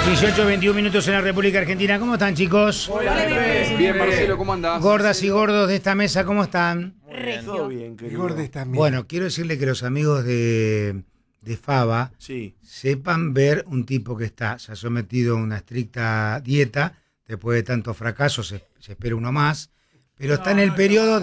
18:21 en la República Argentina. ¿Cómo están, chicos? Hola, Bien, Marcelo, ¿cómo andás? Gordas y gordos de esta mesa, ¿cómo están? Todo bien, querido. Gordes también. Bueno, quiero decirle que los amigos de Fava Sí. sepan ver un tipo que se ha sometido a una estricta dieta, después de tantos fracasos, se espera uno más, pero está en el periodo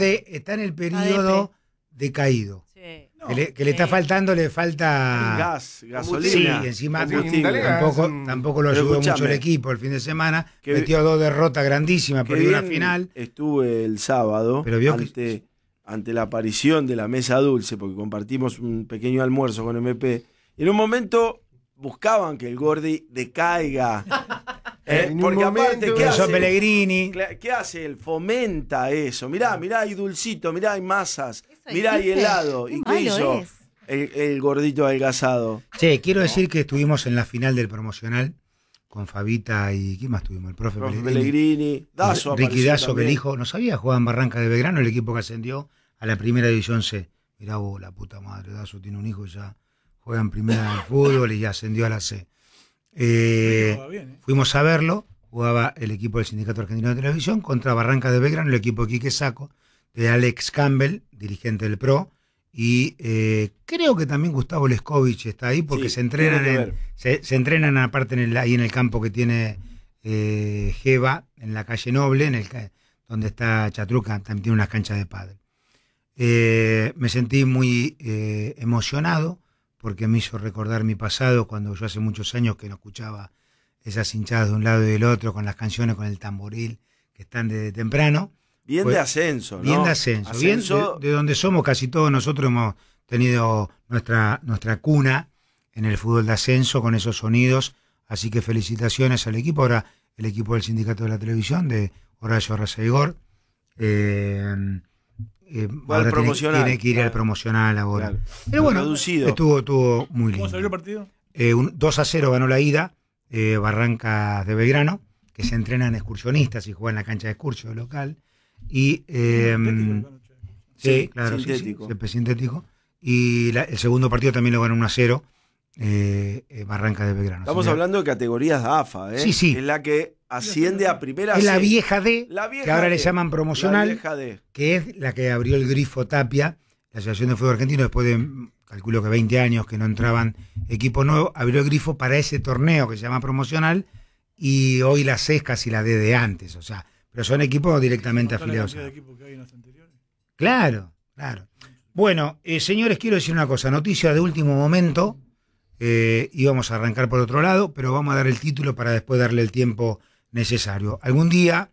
decaído. Sí. Que le está faltando, le falta Gas, Sí, gasolina. y encima combustible. tampoco lo Pero ayudó mucho escuchame, el equipo el fin de semana. que- Metió 2 derrotas grandísimas, Qué perdió una bien final. Estuve el sábado Pero vio que- ante la aparición de la mesa dulce, porque compartimos un pequeño almuerzo con MP, y en un momento buscaban que el Gordi decaiga. En un Porque aparte, momento- ¿qué Eso hace? Pellegrini. ¿Qué hace él? Fomenta eso. Mirá, hay dulcito, mirá, hay masas, Eso mirá, hay existe. helado. Qué ¿Y qué malo hizo es. el gordito adelgazado? Che, quiero decir que estuvimos en la final del promocional con Fabita y ¿quién más tuvimos? El profe Profe Pellegrini. Pellegrini, Dazo Ricky apareció Dazo, que también. dijo, no sabía, jugaba en Barranca de Belgrano, el equipo que ascendió a la primera división C. Mirá vos, la puta madre, Dazo tiene un hijo y ya juega en primera del fútbol y ya ascendió a la C. Fuimos a verlo, jugaba el equipo del Sindicato Argentino de Televisión contra Barranca de Belgrano, el equipo de Quique Sacco, de Alex Campbell, dirigente del PRO, y creo que también Gustavo Leskovich está ahí porque Sí, se entrenan tiene que se entrenan aparte ahí en el campo que tiene Geva, en la calle Noble, donde está Chatruca, también tiene unas canchas de pádel. Me sentí muy emocionado porque me hizo recordar mi pasado cuando yo hace muchos años que no escuchaba esas hinchadas de un lado y del otro con las canciones, con el tamboril, que están desde temprano. Bien Fue- de ascenso, ¿no? Bien de ascenso, bien de donde somos casi todos nosotros hemos tenido nuestra cuna en el fútbol de ascenso con esos sonidos, así que felicitaciones al equipo, ahora el equipo del Sindicato de la Televisión de Horacio Arrazaigor, ahora promocional, tiene que ir al claro. promocional ahora. Claro. Pero bueno, Reducido. estuvo muy lindo. ¿Cómo salió el partido? 2-0 ganó la ida, Barrancas de Belgrano, que se entrenan excursionistas y juegan en la cancha de excursio local. Y sí, claro, sintético. siempre sintético. Y el segundo partido también lo ganó 1-0, Barrancas de Belgrano. Estamos hablando de categorías de AFA, ¿eh? Sí, sí. Es la que asciende a primera Es la C. vieja D, La vieja que ahora le D. llaman La promocional, vieja D. que es la que abrió el grifo Tapia, la Asociación de Fútbol Argentino, después de, calculo que 20 años que no entraban equipos nuevos, abrió el grifo para ese torneo que se llama promocional, y hoy la C es casi la D de antes, o sea, pero son equipos directamente afiliados. Claro, claro. Bueno, señores, quiero decir una cosa, noticia de último momento, íbamos a arrancar por otro lado, pero vamos a dar el título para después darle el tiempo necesario. Algún día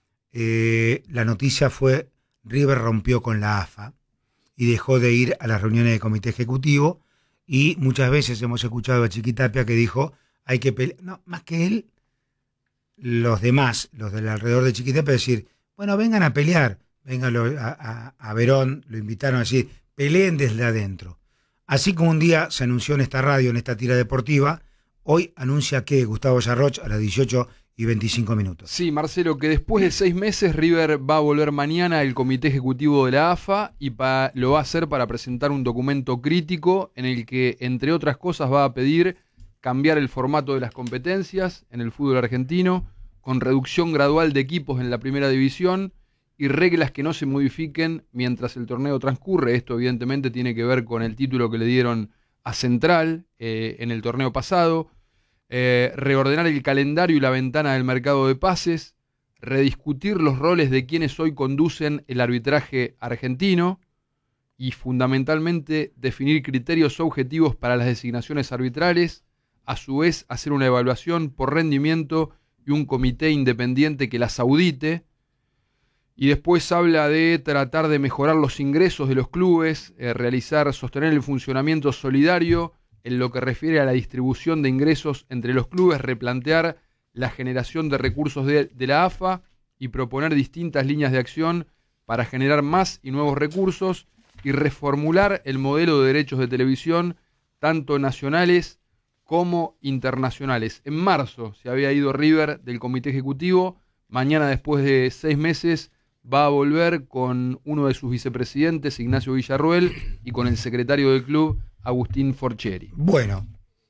la noticia fue River rompió con la AFA y dejó de ir a las reuniones del comité ejecutivo, y muchas veces hemos escuchado a Chiquitapia que dijo hay que pelear, no, más que él, los demás, los del alrededor de Chiquitapia, decir, bueno, vengan a pelear, vengan a Verón, lo invitaron a decir, peleen desde adentro. Así como un día se anunció en esta radio, en esta tira deportiva, hoy anuncia que Gustavo Yarroch a las 18:25. Sí, Marcelo, que después de 6 meses River va a volver mañana al comité ejecutivo de la AFA y lo va a hacer para presentar un documento crítico en el que, entre otras cosas, va a pedir cambiar el formato de las competencias en el fútbol argentino, con reducción gradual de equipos en la primera división y reglas que no se modifiquen mientras el torneo transcurre. Esto evidentemente tiene que ver con el título que le dieron a Central en el torneo pasado. Reordenar el calendario y la ventana del mercado de pases, rediscutir los roles de quienes hoy conducen el arbitraje argentino y fundamentalmente definir criterios objetivos para las designaciones arbitrales, a su vez hacer una evaluación por rendimiento y un comité independiente que las audite. Y después habla de tratar de mejorar los ingresos de los clubes, sostener el funcionamiento solidario en lo que refiere a la distribución de ingresos entre los clubes, replantear la generación de recursos de la AFA y proponer distintas líneas de acción para generar más y nuevos recursos y reformular el modelo de derechos de televisión, tanto nacionales como internacionales. En marzo se había ido River del comité ejecutivo, mañana después de 6 meses va a volver con uno de sus vicepresidentes, Ignacio Villarruel, y con el secretario del club, Agustín Forcheri. Bueno,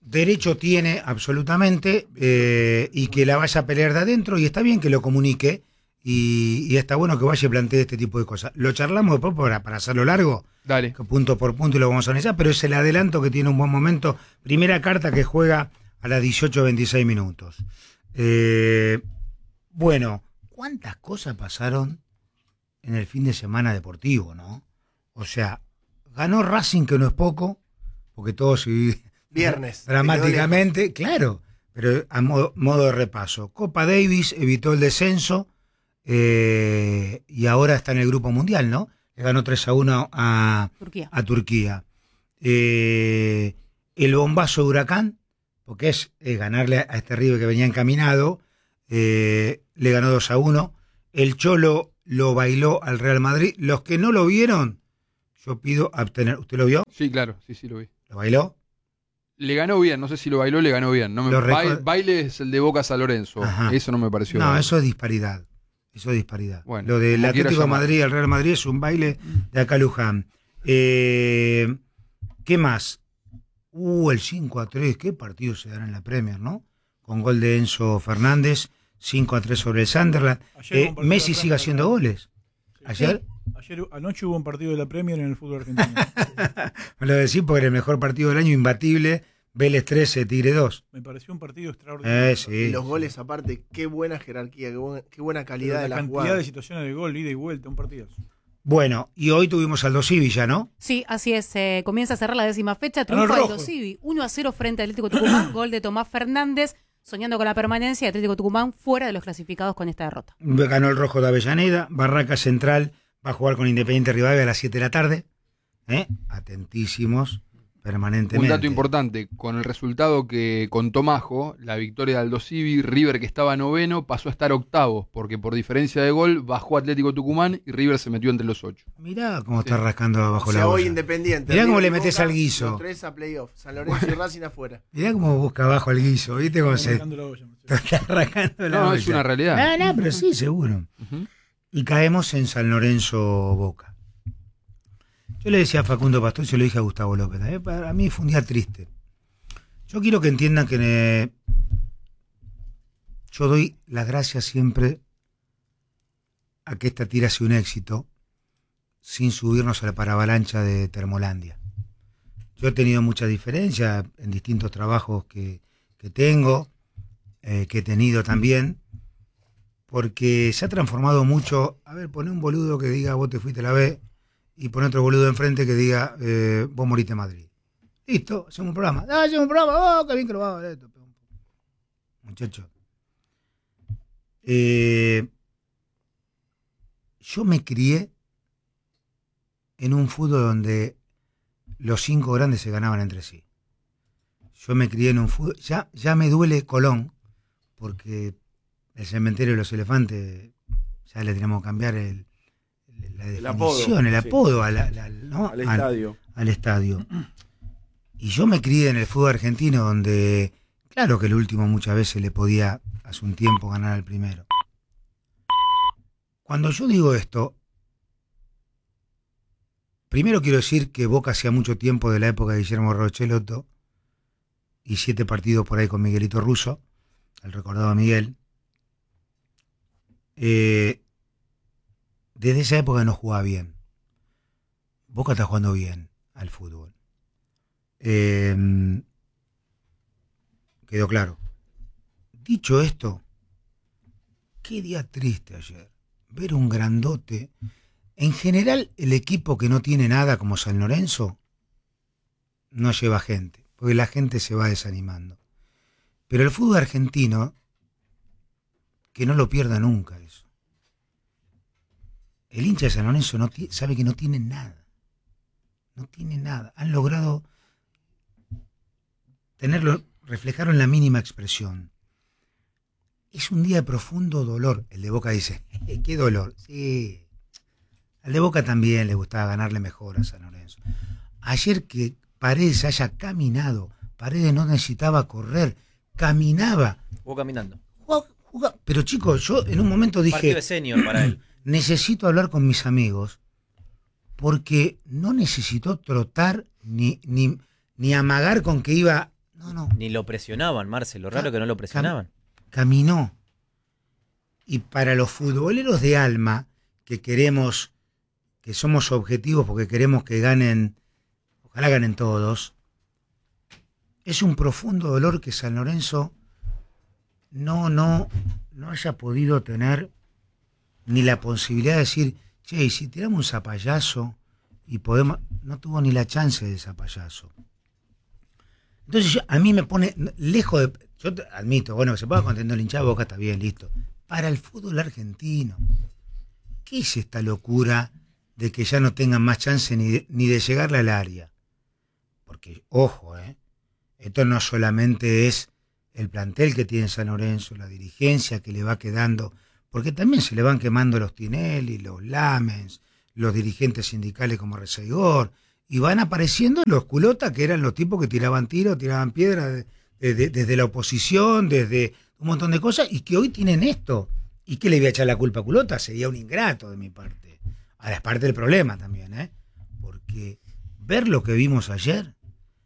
derecho tiene absolutamente y que la vaya a pelear de adentro, y está bien que lo comunique, y está bueno que vaya y plantee este tipo de cosas. Lo charlamos después para hacerlo largo, Dale. punto por punto, y lo vamos a analizar, pero es el adelanto que tiene un buen momento. Primera carta que juega a las 18:26 minutos. Bueno, ¿cuántas cosas pasaron en el fin de semana deportivo, no? O sea, ganó Racing, que no es poco, porque todos Viernes. dramáticamente, claro, pero a modo de repaso. Copa Davis evitó el descenso y ahora está en el Grupo Mundial, ¿no? Le ganó 3-1 a Turquía. El bombazo de Huracán, porque es ganarle a este River que venía encaminado, le ganó 2-1. El Cholo lo bailó al Real Madrid. Los que no lo vieron, yo pido abstener. ¿Usted lo vio? Sí, claro, sí, lo vi. ¿Lo bailó? Le ganó bien, no sé si lo bailó, le ganó bien. No baile es el de Boca San Lorenzo. Ajá. Eso no me pareció. No, eso es disparidad. Bueno, lo del como Atlético de Madrid al Real Madrid es un baile de acá a Luján. ¿Qué más? El 5-3, qué partido se dará en la Premier, ¿no? Con gol de Enzo Fernández, 5-3 sobre el Sunderland. Messi sigue haciendo goles. ¿Ayer? Anoche hubo un partido de la Premier en el fútbol argentino. Me lo decís porque era el mejor partido del año, imbatible. Vélez 13, Tigre 2. Me pareció un partido extraordinario. Sí, y los goles aparte, qué buena jerarquía, qué buena calidad de la jugada. La cantidad de situaciones de gol, ida y vuelta, un partido. Bueno, y hoy tuvimos Aldo Civi ya, ¿no? Sí, así es. Comienza a cerrar la 10ª fecha. Triunfo Aldo Civi, 1-0 frente al Atlético Tucumán. Gol de Tomás Fernández, soñando con la permanencia. Atlético Tucumán fuera de los clasificados con esta derrota. Ganó el Rojo de Avellaneda. Barraca Central va a jugar con Independiente Rivadavia a las 7 de la tarde. Atentísimos permanentemente. Un dato importante, con el resultado que contó Majo, la victoria de Aldo Civi, River, que estaba noveno, pasó a estar octavo, porque por diferencia de gol bajó Atlético Tucumán y River se metió entre los 8. Mirá cómo está rascando abajo la hoy olla. Independiente. Mirá cómo le metés al guiso. Los 3 a playoff, San Lorenzo y Racing afuera. Mirá cómo busca abajo el guiso, ¿viste cómo se está rascando la olla? No, es una realidad. No, pero sí, seguro. Y caemos en San Lorenzo Boca. Yo le decía a Facundo Pastor, yo le dije a Gustavo López, para mí fue un día triste. Yo quiero que entiendan que yo doy las gracias siempre a que esta tira sea un éxito, sin subirnos a la paravalancha de Termolandia. Yo he tenido mucha diferencia en distintos trabajos que tengo, que he tenido también, porque se ha transformado mucho. A ver, poné un boludo que diga vos te fuiste a la B, y poner otro boludo enfrente que diga vos moriste en Madrid. Listo, hacemos un programa. Hacemos un programa, qué bien que lo va a ver. Muchachos. Yo me crié en un fútbol donde los 5 grandes se ganaban entre sí. Yo me crié en un fútbol. Ya me duele Colón, porque el cementerio de los elefantes ya le tenemos que cambiar el apodo al estadio. Al estadio. Y yo me crié en el fútbol argentino donde, claro que el último muchas veces le podía, hace un tiempo, ganar al primero. Cuando yo digo esto, primero quiero decir que Boca hacía mucho tiempo, de la época de Guillermo Rochelotto, y 7 partidos por ahí con Miguelito Russo, el recordado Miguel. Desde esa época no jugaba bien. Boca está jugando bien al fútbol. Quedó claro. Dicho esto, qué día triste ayer. Ver un grandote. En general, el equipo que no tiene nada, como San Lorenzo, no lleva gente, porque la gente se va desanimando. Pero el fútbol argentino, que no lo pierda nunca eso. El hincha de San Lorenzo sabe que no tiene nada. No tiene nada. Han logrado reflejarlo en la mínima expresión. Es un día de profundo dolor. El de Boca dice, ¿qué dolor? Sí. Al de Boca también le gustaba ganarle mejor a San Lorenzo. Ayer que Paredes haya caminado, Paredes no necesitaba correr, caminaba. Jugó caminando. Pero chicos, yo en un momento dije... Partido de senior para él. Necesito hablar con mis amigos porque no necesitó trotar ni amagar con que iba... Ni lo presionaban, Marcelo. Raro que no lo presionaban. Caminó. Y para los futboleros de alma, que queremos, que somos objetivos porque queremos que ganen, ojalá ganen todos, es un profundo dolor que San Lorenzo no haya podido tener ni la posibilidad de decir, che, y si tiramos un zapallazo y podemos, no tuvo ni la chance de zapallazo. Entonces a mí me pone lejos de, yo admito, bueno, que se pueda contentar el hincha de Boca, está bien, listo. Para el fútbol argentino, ¿qué es esta locura de que ya no tengan más chance ni de llegarle al área? Porque, ojo, esto no solamente es el plantel que tiene San Lorenzo, la dirigencia que le va quedando, porque también se le van quemando los Tinelli, los Lamens, los dirigentes sindicales como Reseigor, y van apareciendo los culotas que eran los tipos que tiraban tiros, tiraban piedras desde la oposición, desde un montón de cosas, y que hoy tienen esto. ¿Y qué le voy a echar la culpa a culota? Sería un ingrato de mi parte. Ahora es parte del problema también, porque ver lo que vimos ayer,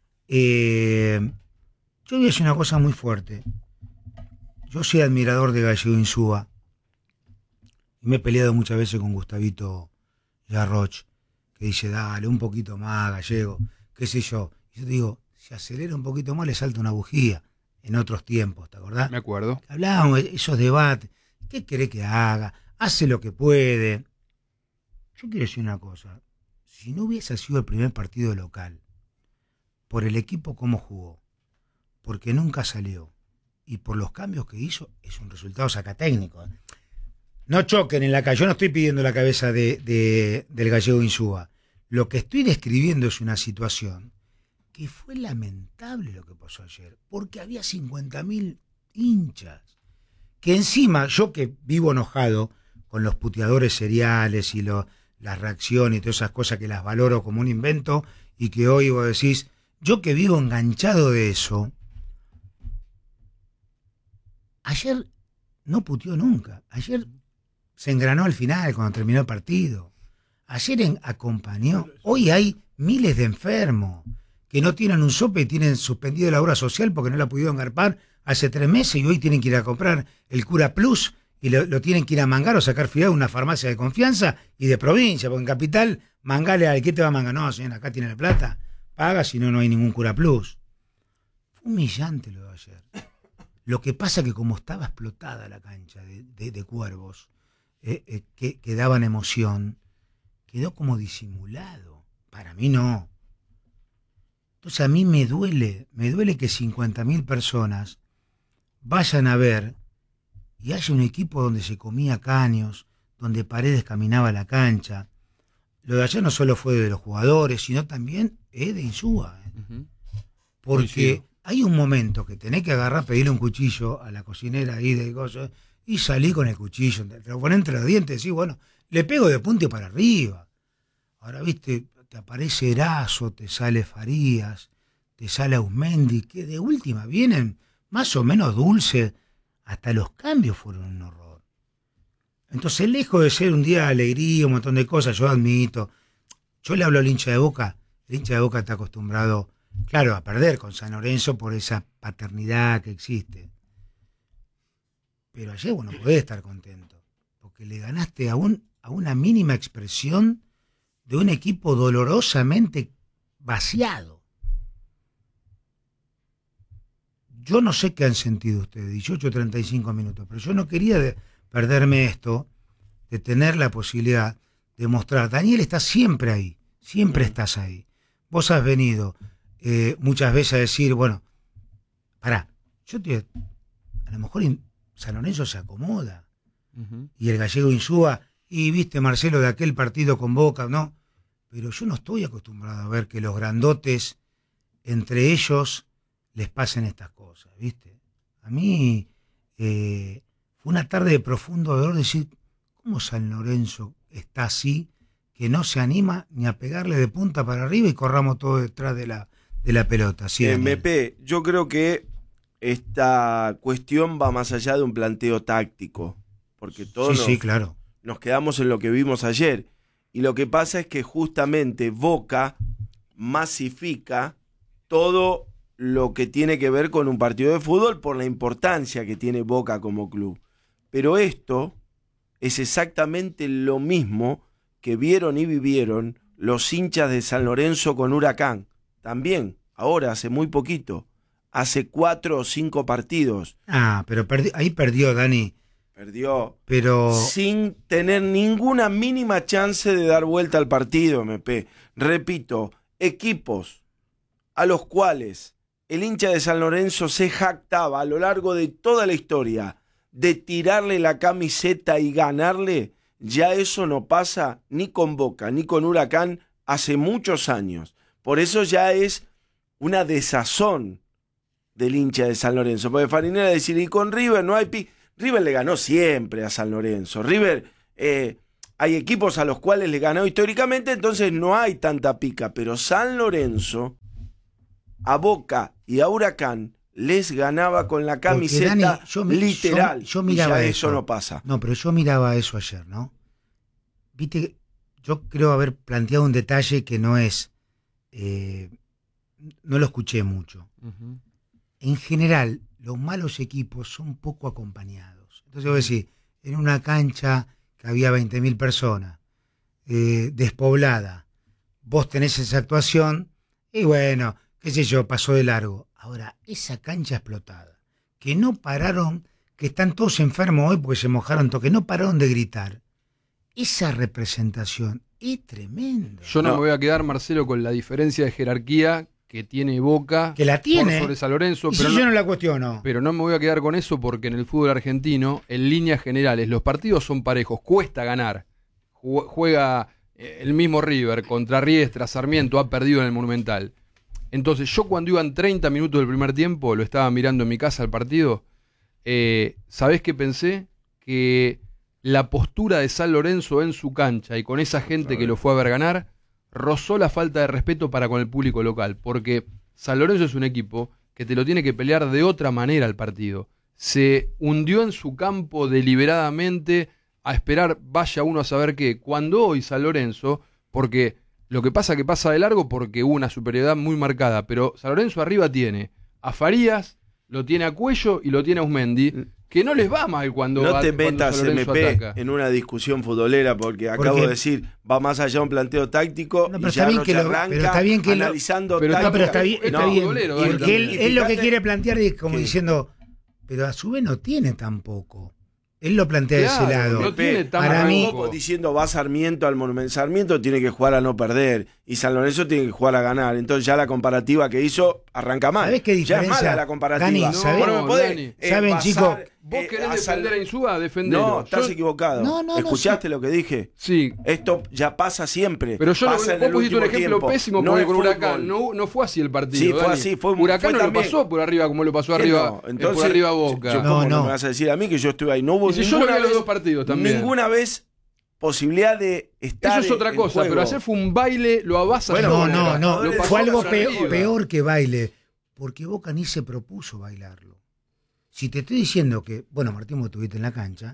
yo voy a decir una cosa muy fuerte. Yo soy admirador de Gallego Insúa, y me he peleado muchas veces con Gustavito Yarroch, que dice, dale, un poquito más, Gallego, qué sé yo. Y yo digo, si acelera un poquito más le salta una bujía en otros tiempos, ¿te acordás? Me acuerdo. Hablábamos de esos debates, ¿qué querés que haga? Hace lo que puede. Yo quiero decir una cosa, si no hubiese sido el primer partido local, por el equipo cómo jugó, porque nunca salió, y por los cambios que hizo, es un resultado sacatécnico. No choquen en la calle, yo no estoy pidiendo la cabeza del Gallego Insúa. Lo que estoy describiendo es una situación que fue lamentable lo que pasó ayer, porque había 50.000 hinchas, que encima, yo que vivo enojado con los puteadores seriales y las reacciones y todas esas cosas que las valoro como un invento, y que hoy vos decís, yo que vivo enganchado de eso, ayer no puteó nunca, ayer se engranó al final cuando terminó el partido, ayer acompañó, hoy hay miles de enfermos que no tienen un sope y tienen suspendido la obra social porque no la pudieron garpar hace 3 meses y hoy tienen que ir a comprar el Cura Plus y lo tienen que ir a mangar o sacar fiado a una farmacia de confianza y de provincia, porque en Capital, mangale al que te va a mangar. No, señor, acá tiene la plata, paga, si no, no hay ningún Cura Plus. Fue humillante lo de ayer. Lo que pasa que como estaba explotada la cancha de cuervos, que daban emoción, quedó como disimulado. Para mí no. Entonces a mí me duele que 50.000 personas vayan a ver y haya un equipo donde se comía caños, donde Paredes caminaba a la cancha. Lo de ayer no solo fue de los jugadores, sino también de Insúa. Porque hay un momento que tenés que agarrar, pedirle un cuchillo a la cocinera ahí de cosas y salí con el cuchillo, te lo pones entre los dientes y decís, bueno, le pego de punte para arriba. Ahora, viste, te aparece Erazo, te sale Farías, te sale Ausmendi, que de última vienen más o menos dulce, hasta los cambios fueron un horror. Entonces, lejos de ser un día de alegría, un montón de cosas, yo admito, yo le hablo al hincha de Boca, el hincha de Boca está acostumbrado, claro, a perder con San Lorenzo por esa paternidad que existe. Pero ayer vos no podés estar contento, porque le ganaste a una mínima expresión de un equipo dolorosamente vaciado. Yo no sé qué han sentido ustedes, 18-35 minutos, pero yo no quería perderme esto, de tener la posibilidad de mostrar. Daniel está siempre ahí, siempre estás ahí. Vos has venido muchas veces a decir, bueno, pará, a lo mejor San Lorenzo se acomoda, y el Gallego Insúa, y viste Marcelo de aquel partido con Boca, ¿no? Pero yo no estoy acostumbrado a ver que los grandotes, entre ellos, les pasen estas cosas, ¿viste? A mí fue una tarde de profundo dolor decir, ¿cómo San Lorenzo está así, que no se anima ni a pegarle de punta para arriba y corramos todo detrás de la pelota? ¿Sí, MP, yo creo que esta cuestión va más allá de un planteo táctico, porque todos claro, nos quedamos en lo que vimos ayer. Y lo que pasa es que justamente Boca masifica todo lo que tiene que ver con un partido de fútbol por la importancia que tiene Boca como club. Pero esto es exactamente lo mismo que vieron y vivieron los hinchas de San Lorenzo con Huracán. También, ahora, hace muy poquito, hace 4 o 5 partidos. Pero ahí perdió, Dani. Perdió pero sin tener ninguna mínima chance de dar vuelta al partido, MP. Repito, equipos a los cuales el hincha de San Lorenzo se jactaba a lo largo de toda la historia de tirarle la camiseta y ganarle, ya eso no pasa ni con Boca ni con Huracán hace muchos años. Por eso ya es una desazón del hincha de San Lorenzo. Porque Farinera decir, y con River no hay River le ganó siempre a San Lorenzo. River, hay equipos a los cuales le ganó históricamente, entonces no hay tanta pica. Pero San Lorenzo, a Boca y a Huracán, les ganaba con la camiseta, Dani, literal. Yo miraba eso no pasa. No, pero yo miraba eso ayer, ¿no? Viste, yo creo haber planteado un detalle que no es... no lo escuché mucho. Uh-huh. En general, los malos equipos son poco acompañados. Entonces vos decís, en una cancha que había 20.000 personas, despoblada, vos tenés esa actuación y bueno, qué sé yo, pasó de largo. Ahora, esa cancha explotada, que no pararon, que están todos enfermos hoy porque se mojaron todo, que no pararon de gritar. Esa representación es tremenda. Yo no me voy a quedar, Marcelo, con la diferencia de jerarquía que tiene Boca, que la tiene, sobre San Lorenzo, pero yo no la cuestiono. Pero no me voy a quedar con eso porque en el fútbol argentino, en líneas generales, los partidos son parejos, cuesta ganar. Juega el mismo River contra Riestra, Sarmiento ha perdido en el Monumental. Entonces yo cuando iban 30 minutos del primer tiempo, lo estaba mirando en mi casa el partido, ¿sabés qué pensé? Que la postura de San Lorenzo en su cancha y con esa gente que lo fue a ver ganar, rozó la falta de respeto para con el público local, porque San Lorenzo es un equipo que te lo tiene que pelear de otra manera al partido. Se hundió en su campo deliberadamente a esperar vaya uno a saber qué. Cuando hoy San Lorenzo, porque lo que pasa de largo porque hubo una superioridad muy marcada, pero San Lorenzo arriba tiene a Farías, lo tiene a Cuello y lo tiene a Usmendi, que no les va mal cuando no te metas, MP, ataca. En una discusión futbolera, porque acabo de decir, va más allá de un planteo táctico y ya no se arranca pero está bien que analizando pero está bien, futbolero, porque él lo que quiere plantear es como diciendo, pero a su vez no tiene tampoco. Él lo plantea de ese lado. No tiene para mí, diciendo va Sarmiento al Monumental. Sarmiento tiene que jugar a no perder y San Lorenzo tiene que jugar a ganar. Entonces ya la comparativa que hizo arranca mal. ¿Sabés qué diferencia? Ya es mala la comparativa. Dani, ¿saben, chicos? ¿Vos querés defender a Insúa? Defendelo. No, estás equivocado. ¿Escuchaste lo que dije? Sí. Esto ya pasa siempre. Pero vos pusiste un ejemplo pésimo porque con Huracán no fue así el partido. Sí, fue así. Huracán no lo pasó por arriba como lo pasó arriba, por arriba Boca. ¿Cómo no me vas a decir a mí que yo estuve ahí? No hubo yo lo vi en los dos partidos también. Ninguna vez posibilidad de estar. Eso es otra cosa, pero ayer fue un baile, lo avasallador. No. Fue algo peor que baile, porque Boca ni se propuso bailarlo. Si te estoy diciendo que, bueno, Martín, vos estuviste en la cancha,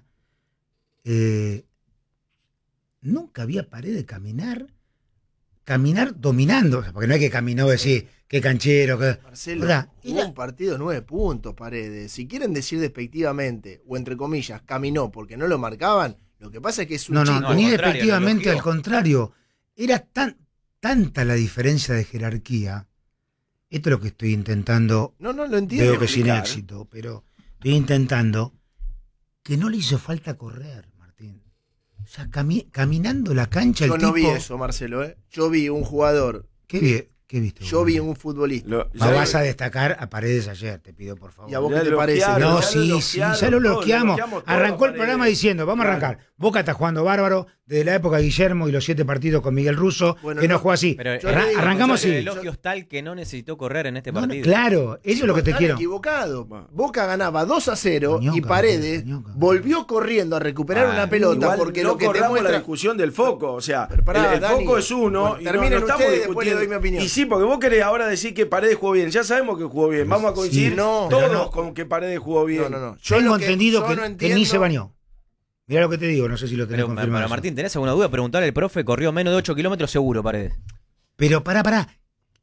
nunca había pared de caminar dominando, porque no es que caminó decir qué canchero, que... Marcelo, hubo un partido de 9 puntos, Paredes. Si quieren decir despectivamente, o entre comillas, caminó porque no lo marcaban, lo que pasa es que es un chico. No, ni despectivamente, al contrario. Era tanta la diferencia de jerarquía. Esto es lo que estoy intentando. No lo entiendo. Veo que sin éxito, pero estoy intentando que no le hizo falta correr, Martín. O sea, caminando la cancha Yo no vi eso, Marcelo. Yo vi un jugador. ¿Qué viste? Yo vi un futbolista. Vas a destacar a Paredes ayer, te pido por favor. ¿Y a vos qué te parece? No, sí, ya lo bloqueamos. Arrancó el programa diciendo, vamos a arrancar. Boca está jugando bárbaro desde la época de Guillermo y los 7 partidos con Miguel Russo, que no juega así. Arrancamos así. El elogio tal que no necesitó correr en este partido. Claro, eso es lo que te quiero. Equivocado. Boca ganaba 2-0 y Paredes volvió corriendo a recuperar una pelota porque no lo que te muestra la discusión del foco, o sea, el foco es uno y no estamos discutiendo. Doy mi opinión. Y sí, porque vos querés ahora decir que Paredes jugó bien. Ya sabemos que jugó bien. Vamos a coincidir todos con que Paredes jugó bien. No. Yo tengo entendido que ni se bañó. Mirá lo que te digo, no sé si lo tenés confirmado. Para Martín, ¿tenés alguna duda? Preguntarle al profe, corrió menos de 8 kilómetros seguro, Paredes. Pero pará.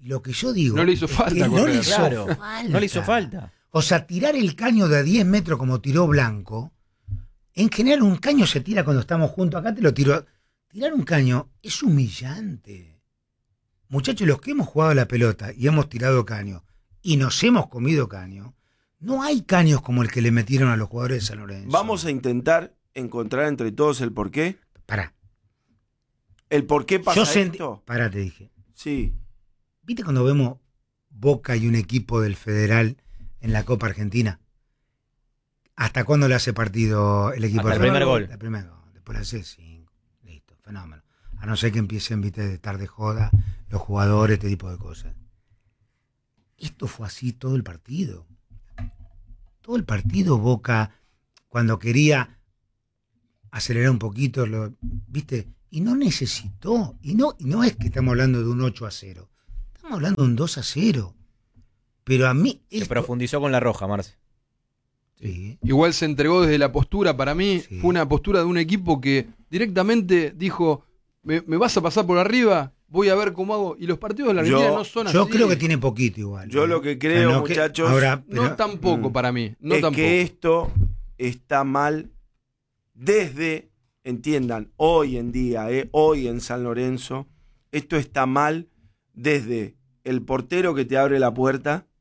Lo que yo digo. No le hizo es falta que no correr. le hizo Claro, falta. no le hizo falta. O sea, tirar el caño de 10 metros como tiró Blanco. En general, un caño se tira cuando estamos juntos. Acá te lo tiro. Tirar un caño es humillante. Muchachos, los que hemos jugado a la pelota y hemos tirado caño y nos hemos comido caño, no hay caños como el que le metieron a los jugadores de San Lorenzo. Vamos a intentar encontrar entre todos el porqué. Pará. ¿El por qué pasa esto? Pará, te dije. Sí. ¿Viste cuando vemos Boca y un equipo del Federal en la Copa Argentina? ¿Hasta cuándo le hace partido el equipo Hasta del el primer Federal? gol. El primer gol. Después le hace 5. Listo, fenómeno. A no ser que empiecen, viste, de estar de joda los jugadores, este tipo de cosas. Esto fue así todo el partido. Todo el partido Boca, cuando quería acelerar un poquito, ¿viste? Y no necesitó. Y no es que estamos hablando de un 8-0. Estamos hablando de un 2-0. Pero a mí... Se profundizó con la roja, Marce. Sí. Igual se entregó desde la postura, para mí Sí. fue una postura de un equipo que directamente dijo, ¿me vas a pasar por arriba? Voy a ver cómo hago. Y los partidos de la Argentina no son así. Yo creo que tiene poquito igual. Yo lo que creo, no muchachos, No tampoco para mí. No es tampoco. que esto está mal desde, entiendan, hoy en día, hoy en San Lorenzo, esto está mal desde el portero que te abre la puerta